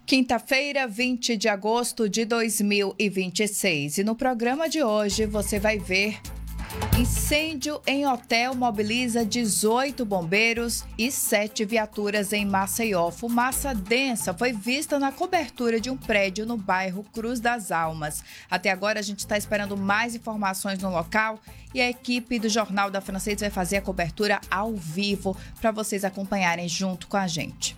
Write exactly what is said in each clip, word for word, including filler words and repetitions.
Quinta-feira, vinte de agosto de dois mil e vinte e seis. E no programa de hoje você vai ver: incêndio em hotel mobiliza dezoito bombeiros e sete viaturas em Maceió. Fumaça densa foi vista na cobertura de um prédio no bairro Cruz das Almas. Até agora a gente está esperando mais informações no local e a equipe do Jornal da Francês vai fazer a cobertura ao vivo para vocês acompanharem junto com a gente.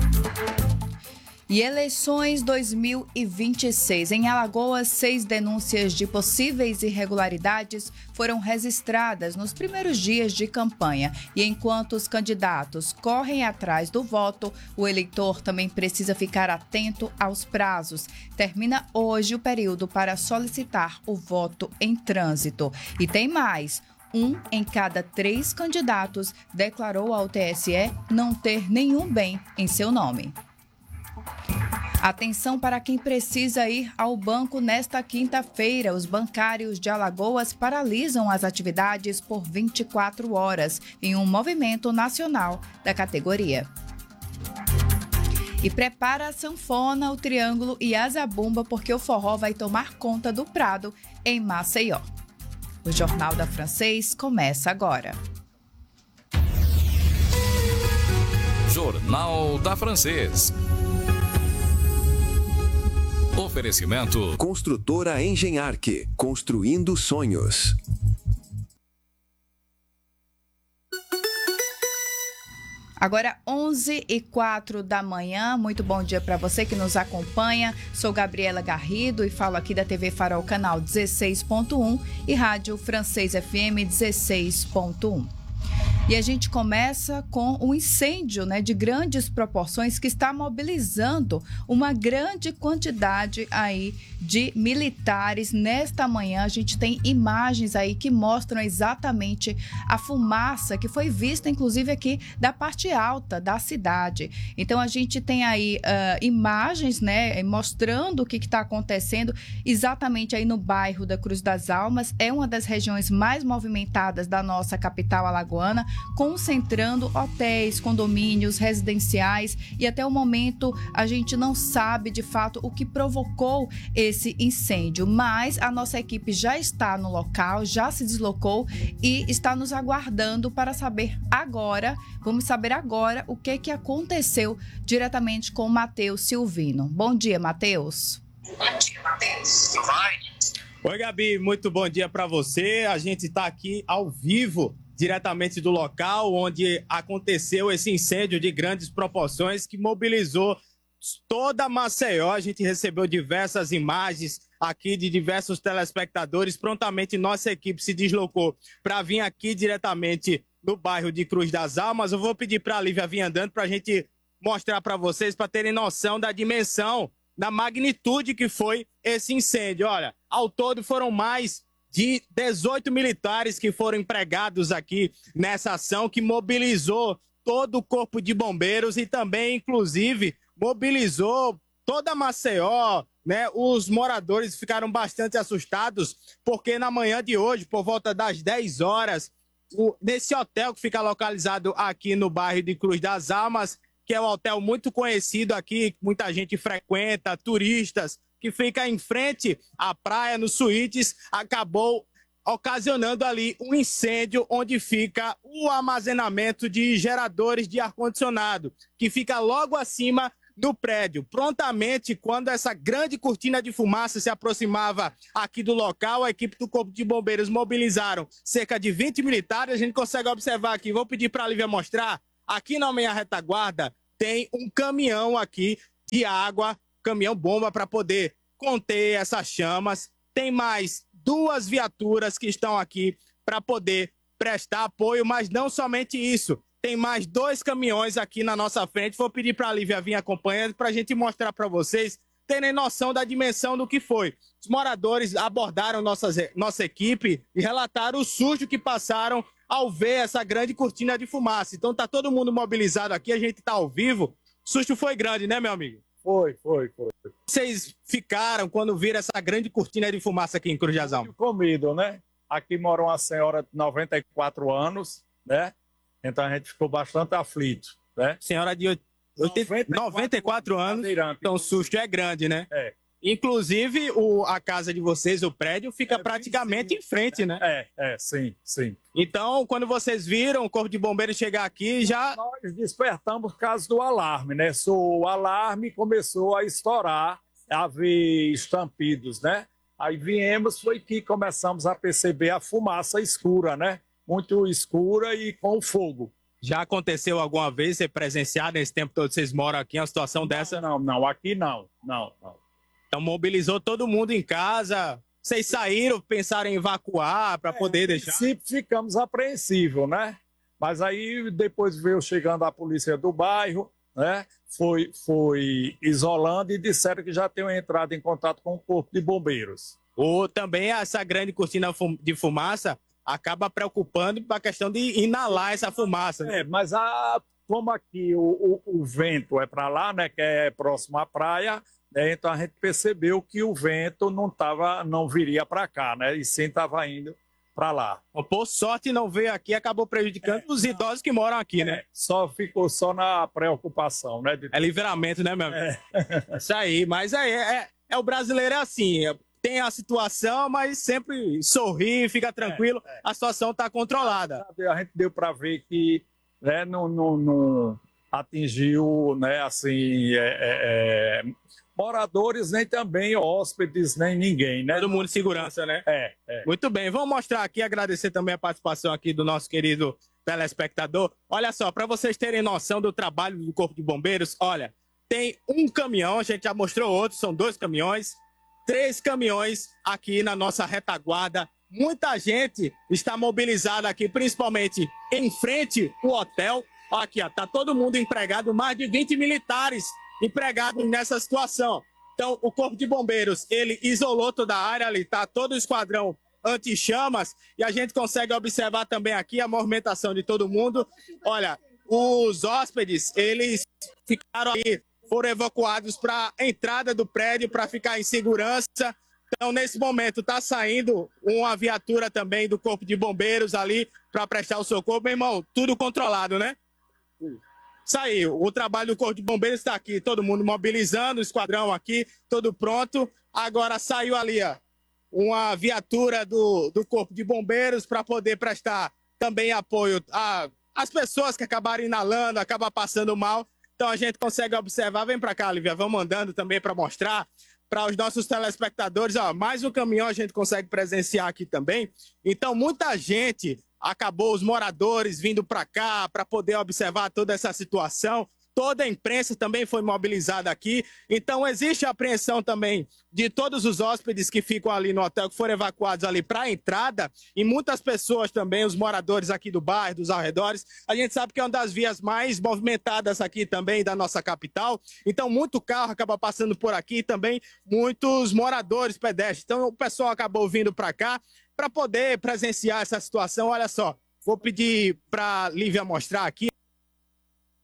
E eleições dois mil e vinte e seis. Em Alagoas, seis denúncias de possíveis irregularidades foram registradas nos primeiros dias de campanha. E enquanto os candidatos correm atrás do voto, o eleitor também precisa ficar atento aos prazos. Termina hoje o período para solicitar o voto em trânsito. E tem mais. Um em cada três candidatos declarou ao T S E não ter nenhum bem em seu nome. Atenção para quem precisa ir ao banco nesta quinta-feira. Os bancários de Alagoas paralisam as atividades por vinte e quatro horas em um movimento nacional da categoria. E prepara a sanfona, o triângulo e a zabumba, porque o forró vai tomar conta do Prado em Maceió. O Jornal da Francês começa agora. Jornal da Francês. Oferecimento Construtora Engenharque, construindo sonhos. Agora onze e quatro da manhã, muito bom dia para você que nos acompanha. Sou Gabriela Garrido e falo aqui da T V Farol, canal dezesseis ponto um e Rádio Francês F M dezesseis ponto um. E a gente começa com um incêndio, né, de grandes proporções que está mobilizando uma grande quantidade aí de militares. Nesta manhã a gente tem imagens aí que mostram exatamente a fumaça que foi vista, inclusive aqui da parte alta da cidade. Então a gente tem aí uh, imagens, né, mostrando o que está acontecendo exatamente aí no bairro da Cruz das Almas. É uma das regiões mais movimentadas da nossa capital alagoana, concentrando hotéis, condomínios, residenciais, e até o momento a gente não sabe de fato o que provocou esse incêndio, mas a nossa equipe já está no local, já se deslocou e está nos aguardando para saber agora, vamos saber agora o que que aconteceu diretamente com o Matheus Silvino. Bom dia, Matheus. Bom dia, Matheus. Tudo bem? Oi, Gabi, muito bom dia para você. A gente está aqui ao vivo, diretamente do local onde aconteceu esse incêndio de grandes proporções que mobilizou toda Maceió. A gente recebeu diversas imagens aqui de diversos telespectadores. Prontamente nossa equipe se deslocou para vir aqui diretamente no bairro de Cruz das Almas. Eu vou pedir para a Lívia vir andando para a gente mostrar para vocês, para terem noção da dimensão, da magnitude que foi esse incêndio. Olha, ao todo foram mais de dezoito militares que foram empregados aqui nessa ação, que mobilizou todo o corpo de bombeiros e também, inclusive, mobilizou toda Maceió, né? Os moradores ficaram bastante assustados, porque na manhã de hoje, por volta das dez horas, o, nesse hotel que fica localizado aqui no bairro de Cruz das Almas, que é um hotel muito conhecido aqui, muita gente frequenta, turistas, que fica em frente à praia, nos suítes, acabou ocasionando ali um incêndio onde fica o armazenamento de geradores de ar-condicionado, que fica logo acima do prédio. Prontamente, quando essa grande cortina de fumaça se aproximava aqui do local, a equipe do Corpo de Bombeiros mobilizaram cerca de vinte militares. A gente consegue observar aqui, vou pedir para a Lívia mostrar, aqui na minha retaguarda tem um caminhão aqui de água, caminhão-bomba para poder conter essas chamas. Tem mais duas viaturas que estão aqui para poder prestar apoio, mas não somente isso. Tem mais dois caminhões aqui na nossa frente. Vou pedir para a Lívia vir acompanhando para a gente mostrar para vocês terem noção da dimensão do que foi. Os moradores abordaram nossas, nossa equipe e relataram o susto que passaram ao ver essa grande cortina de fumaça. Então tá todo mundo mobilizado aqui, a gente tá ao vivo. O susto foi grande, né, meu amigo? Foi, foi, foi. Vocês ficaram quando viram essa grande cortina de fumaça aqui em Cruz das Almas? Comido, né? Aqui mora uma senhora de noventa e quatro anos, né? Então a gente ficou bastante aflito, né? Senhora de Eu tenho noventa e quatro anos, então o susto é grande, né? É. Inclusive, o, a casa de vocês, o prédio, fica É, praticamente sim, em frente, né? É, é, sim, sim. Então, quando vocês viram o Corpo de Bombeiros chegar aqui, já... Nós despertamos por causa do alarme, né? So, o alarme começou a estourar, a haver estampidos, né? Aí viemos, foi que começamos a perceber a fumaça escura, né? Muito escura e com fogo. Já aconteceu alguma vez você presenciar nesse tempo todo que vocês moram aqui, uma situação dessa? Não, não, aqui não, não, não. Então mobilizou todo mundo em casa. Vocês saíram, pensaram em evacuar para poder É, deixar? Se ficamos apreensivos, né? Mas aí depois veio chegando a polícia do bairro, né? Foi, foi isolando e disseram que já tinham entrado em contato com o Corpo de Bombeiros. Ou também essa grande cortina de fumaça acaba preocupando para a questão de inalar essa fumaça, né? É, mas a, como aqui o, o, o vento é para lá, né? Que é próximo à praia. É, então a gente percebeu que o vento não tava, não viria para cá, né? E sim estava indo para lá. Por sorte não veio aqui, acabou prejudicando é, os idosos que moram aqui, é, né? Só ficou só na preocupação, né? De... É livramento, né, meu amigo? É. Isso aí, mas é, é, é o brasileiro é assim, tem a situação, mas sempre sorri, fica tranquilo, é, é. A situação está controlada. A gente deu para ver que, né, não, não, não atingiu, né, assim, é, é, moradores, nem também hóspedes, nem ninguém, né? Todo mundo em segurança, né? É, é. Muito bem, vamos mostrar aqui, agradecer também a participação aqui do nosso querido telespectador. Olha só, para vocês terem noção do trabalho do Corpo de Bombeiros, olha, tem um caminhão, a gente já mostrou outro, são dois caminhões, três caminhões aqui na nossa retaguarda. Muita gente está mobilizada aqui, principalmente em frente ao hotel. Aqui, ó, tá todo mundo empregado, mais de vinte militares empregados nessa situação. Então, o Corpo de Bombeiros, ele isolou toda a área, ali tá todo o esquadrão anti-chamas, e a gente consegue observar também aqui a movimentação de todo mundo. Olha, os hóspedes, eles ficaram aí, foram evacuados para a entrada do prédio para ficar em segurança. Então, nesse momento, está saindo uma viatura também do Corpo de Bombeiros ali para prestar o socorro. Meu irmão, tudo controlado, né? Saiu. O trabalho do Corpo de Bombeiros está aqui, todo mundo mobilizando, o esquadrão aqui, todo pronto. Agora saiu ali, ó, uma viatura do, do Corpo de Bombeiros para poder prestar também apoio às pessoas que acabaram inalando, acabam passando mal. Então a gente consegue observar. Vem para cá, Lívia, vamos andando também para mostrar para os nossos telespectadores. Ó, mais um caminhão a gente consegue presenciar aqui também. Então muita gente acabou, os moradores vindo para cá para poder observar toda essa situação. Toda a imprensa também foi mobilizada aqui. Então existe a apreensão também de todos os hóspedes que ficam ali no hotel, que foram evacuados ali para a entrada, e muitas pessoas também, os moradores aqui do bairro, dos arredores. A gente sabe que é uma das vias mais movimentadas aqui também da nossa capital. Então muito carro acaba passando por aqui também, muitos moradores, pedestres. Então o pessoal acabou vindo para cá para poder presenciar essa situação. Olha só, vou pedir para a Lívia mostrar aqui.